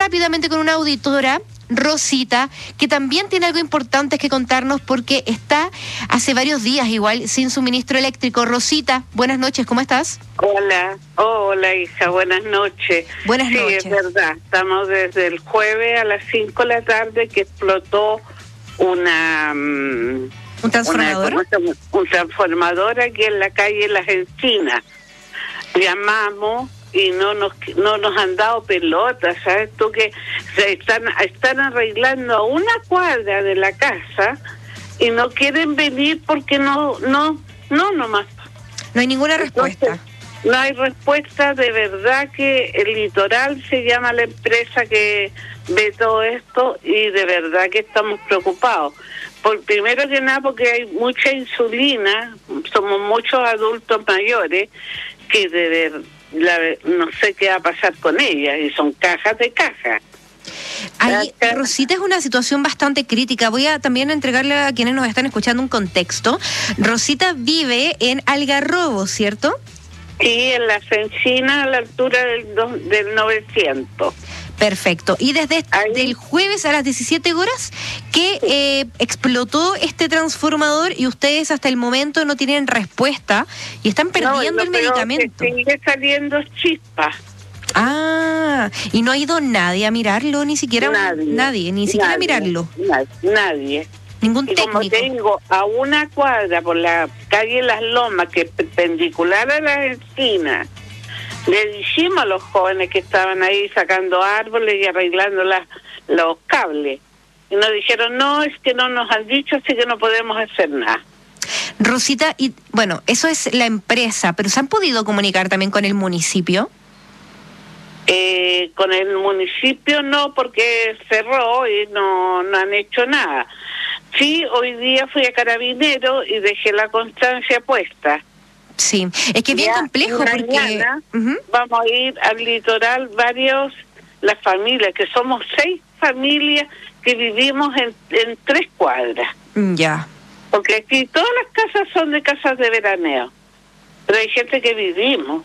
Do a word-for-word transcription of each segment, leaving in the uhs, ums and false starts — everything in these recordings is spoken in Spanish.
rápidamente con una auditora, Rosita, que también tiene algo importante que contarnos porque está hace varios días igual sin suministro eléctrico. Rosita, buenas noches, ¿cómo estás? Hola, oh, hola hija, buenas noches. Buenas sí, noches. Sí, es verdad, estamos desde el jueves a las cinco de la tarde que explotó una... Um, ¿Un transformador? Una, un transformador aquí en la calle Las Encinas. Llamamos y no nos no nos han dado pelota, ¿sabes tú? Que se están están arreglando a una cuadra de la casa y no quieren venir porque no no no nomás no hay ninguna respuesta. Entonces, no hay respuesta. De verdad que el Litoral se llama la empresa que ve todo esto y de verdad que estamos preocupados. Por primero que nada porque hay mucha insulina, somos muchos adultos mayores que de verdad La, no sé qué va a pasar con ella, y son cajas de cajas. Ahí, Rosita, es una situación bastante crítica. Voy a también entregarle a quienes nos están escuchando un contexto. Rosita vive en Algarrobo, ¿cierto? Sí, en la Encinas, a la altura del, del novecientos. Perfecto. Y desde el jueves a las diecisiete horas que eh, explotó este transformador y ustedes hasta el momento no tienen respuesta y están perdiendo no, el medicamento. Sigue saliendo chispas. Ah, y no ha ido nadie a mirarlo, ni siquiera nadie, nadie ni siquiera nadie, a mirarlo. Nadie. nadie. Ningún y técnico. Como tengo a una cuadra por la calle Las Lomas, que es perpendicular a las esquinas, le dijimos a los jóvenes que estaban ahí sacando árboles y arreglando las, los cables. Y nos dijeron, no, es que no nos han dicho, así que no podemos hacer nada. Rosita, y bueno, eso es la empresa, pero ¿se han podido comunicar también con el municipio? Eh, con el municipio no, porque cerró y no, no han hecho nada. Sí, hoy día fui a Carabinero y dejé la constancia puesta. Sí, es que es bien ya, complejo mañana porque... Uh-huh. Vamos a ir al litoral varios, las familias, que somos seis familias que vivimos en, en tres cuadras. Ya. Porque aquí todas las casas son de casas de veraneo, pero hay gente que vivimos.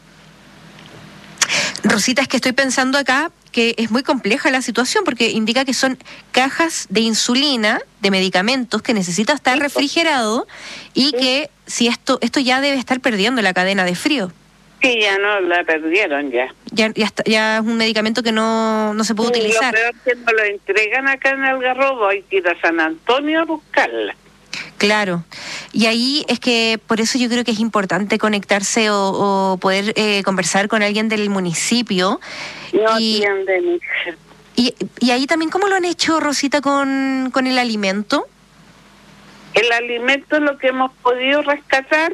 Rosita, es que estoy pensando acá que es muy compleja la situación porque indica que son cajas de insulina, de medicamentos que necesita estar refrigerado y sí. que si esto esto ya debe estar perdiendo la cadena de frío. Sí, ya no la perdieron ya. Ya ya, está, ya es un medicamento que no, no se puede sí, utilizar. Lo peor es que no lo entregan acá en Algarrobo, hay que ir a San Antonio a buscarla. Claro, y ahí es que por eso yo creo que es importante conectarse o, o poder eh, conversar con alguien del municipio. No y, atienden. Y, y ahí también, ¿cómo lo han hecho, Rosita, con, con el alimento? El alimento es lo que hemos podido rescatar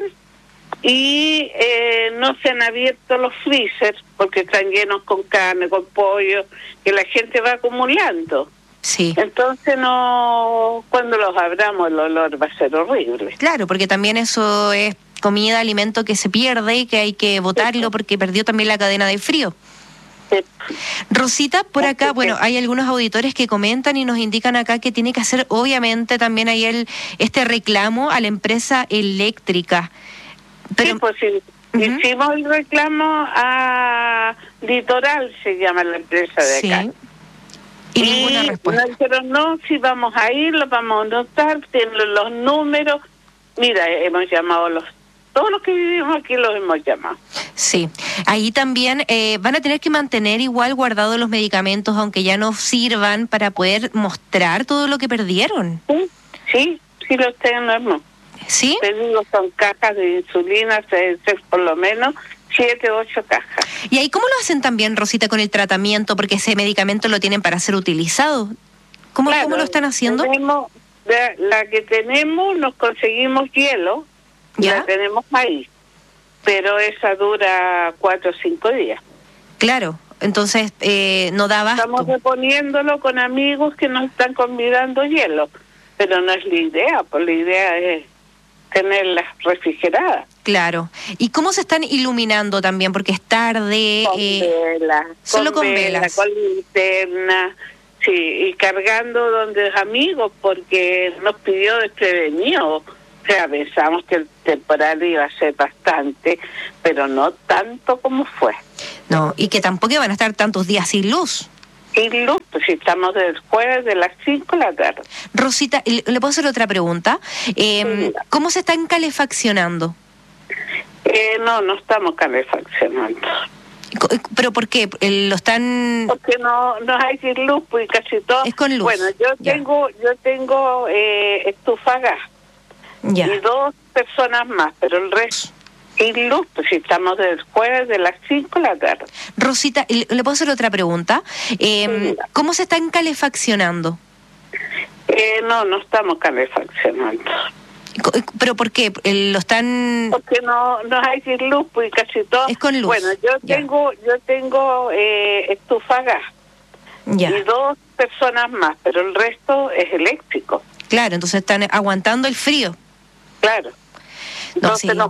y eh, no se han abierto los freezers porque están llenos con carne, con pollo, que la gente va acumulando. Sí. Entonces no, cuando los abramos el olor va a ser horrible. Claro, porque también eso es comida, alimento que se pierde y que hay que botarlo sí. porque perdió también la cadena de frío. Sí. Rosita, por acá, bueno, hay algunos auditores que comentan y nos indican acá que tiene que hacer obviamente también ahí el este reclamo a la empresa eléctrica. Pero, sí, pues sí. Uh-huh. Hicimos el reclamo a Litoral, se llama la empresa de acá. Sí. Y, y ninguna respuesta. Nos dijeron, no, si vamos a ir, lo vamos a anotar, tienen los números. Mira, hemos llamado a los... Todos los que vivimos aquí los hemos llamado. Sí, ahí también eh, van a tener que mantener igual guardados los medicamentos, aunque ya no sirvan, para poder mostrar todo lo que perdieron. Sí, sí, sí los tenemos. ¿Sí? Te digo, son cajas de insulina, se, se, por lo menos siete, ocho cajas. ¿Y ahí cómo lo hacen también, Rosita, con el tratamiento? Porque ese medicamento lo tienen para ser utilizado. ¿Cómo, claro, ¿cómo lo están haciendo? Tenemos, la, la que tenemos, nos conseguimos hielo, ¿ya? La tenemos ahí, pero esa dura cuatro o cinco días. Claro, entonces eh, no da abasto. Estamos reponiéndolo con amigos que nos están convidando hielo, pero no es la idea, pues la idea es tenerlas refrigeradas. Claro. ¿Y cómo se están iluminando también? Porque es tarde. Con eh, velas. Solo con, con velas. velas. Con linterna. Sí, y cargando donde amigos, porque nos pidió desprevenido. O sea, pensamos que el temporal iba a ser bastante, pero no tanto como fue. No, y que tampoco iban a estar tantos días sin luz. sin luz, pues si estamos del jueves de las cinco de la tarde. Rosita, ¿le le puedo hacer otra pregunta? Eh, Sí. ¿Cómo se están calefaccionando? Eh, no, no estamos calefaccionando. Co- ¿Pero por qué? Eh, ¿Lo están...? Porque no no hay sin luz, pues casi todo. Es con luz. Bueno, yo Ya. tengo yo tengo eh, estufa a gas Ya. y dos personas más, pero el resto sin luz, pues si estamos del jueves de las cinco de la tarde. Rosita, ¿le le puedo hacer otra pregunta? Eh, Sí. ¿Cómo se están calefaccionando? Eh, no, no estamos calefaccionando. Co- ¿Pero por qué? Eh, ¿Lo están...? Porque no no hay sin luz, pues casi todo. Es con luz. Bueno, yo Ya. tengo yo tengo eh, estufa a gas Ya. y dos personas más, pero el resto es eléctrico. Claro, entonces están aguantando el frío. Claro. No, Entonces sí. no